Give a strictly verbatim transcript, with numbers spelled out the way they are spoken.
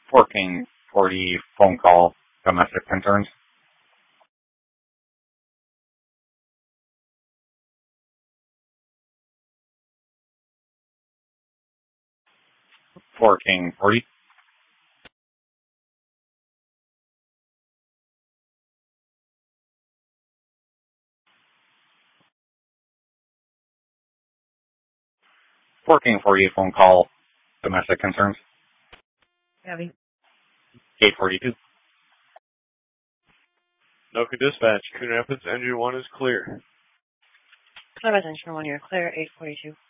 Working forty phone call domestic concerns. Working forty. Working forty phone call domestic concerns. Abby. eight forty-two. Noka Dispatch, Coon Rapids, engine one is clear. Clear Engine one, you're clear, eight forty-two.